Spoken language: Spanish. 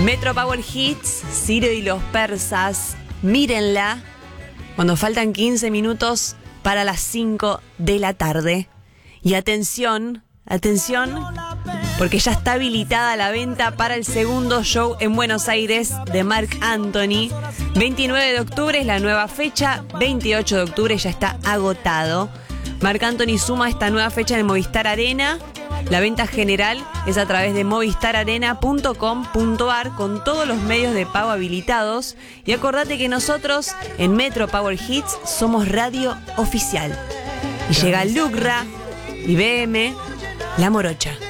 Metro Power Hits, Ciro y los Persas. Mírenla cuando faltan 15 minutos para las 5 de la tarde. Y atención, porque ya está habilitada la venta para el segundo show en Buenos Aires de Marc Anthony. 29 de octubre es la nueva fecha, 28 de octubre ya está agotado. Marc Anthony suma esta nueva fecha en el Movistar Arena. La venta general es a través de movistararena.com.ar con todos los medios de pago habilitados. Y acordate que nosotros en Metro Power Hits somos radio oficial. Y llega Lucra, IBM, La Morocha.